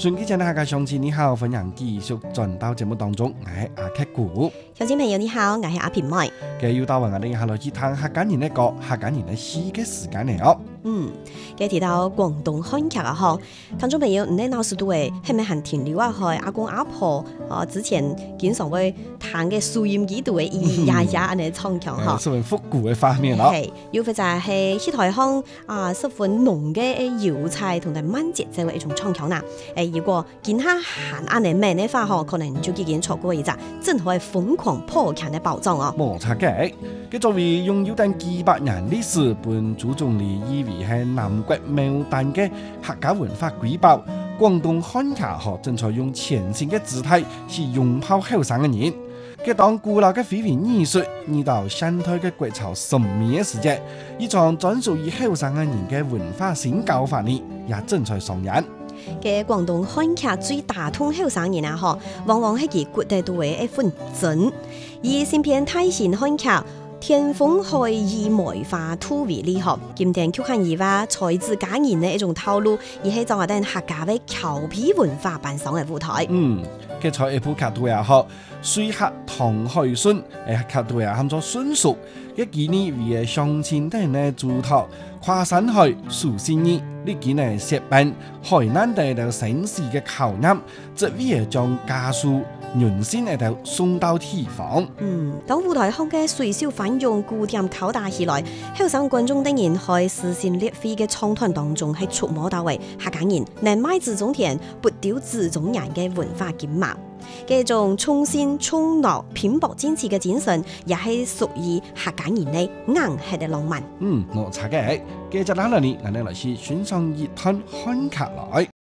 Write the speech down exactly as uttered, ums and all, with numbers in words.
順基嘅客家鄉親你好，歡迎繼續轉到節目當中，我係阿劇股。 鄉親朋友你好，我係阿平妹。 嘅要到我哋下來去聽客家人嘅歌，客家人嘅詩嘅時間嚟哦。 嗯，嘅提到廣東漢劇啊，嗬，聽眾朋友唔係鬧事多誒，係咪還停留啊？係阿公阿婆啊，之前經常會彈嘅收音機度嘅咿咿呀呀安尼唱腔嗬， 十分復古嘅畫面咯。 係，又或者係戲台腔啊，十分濃嘅油菜同埋慢節奏嘅一種唱腔啦。誒，如果見下行安尼咩嘅話嗬，可能就已經錯過一隻真係瘋狂破強嘅寶藏哦。 冇錯嘅，佢作為擁有緊幾百年歷史，本祖宗里以為係南國牡丹嘅客家文化瑰寶，廣東漢劇學正在用全新嘅姿態去擁抱後生嘅人。佢當古老嘅非遺藝術，遇到現代嘅國潮神秘嘅世界，一場專屬於後生嘅人嘅文化新教法呢，也正在上演。 嘅廣東漢劇最打通後生人啊，嗬，往往係其骨地度嘅一份真。以先片泰型漢劇《天風海以梅花吐為例》嗬，今天曲漢兒話才子佳人嘅一種套路，而係就話等客家嘅裘皮文化扮上嘅舞台。 嗯，佢在一部劇度也好，水客唐海順，誒劇度也喊做順熟，一幾年為鄉親等嘅主頭跨山海數千年，呢幾年設辦海南地到城市嘅口音，則為將家書原先喺度送到地方。 嗯，當舞台上嘅隨手翻用古典口打起來，後生觀眾當然喺撕心裂肺嘅唱團當中係觸摸到位客家人能賣字種田不丟字種人嘅文化景貌。嘅種創新創樂拼搏堅持嘅精神，也係屬於客家人嘅硬核嘅浪漫。 嗯，冇錯嘅，繼續落嚟，我哋來去欣賞一段漢劇來。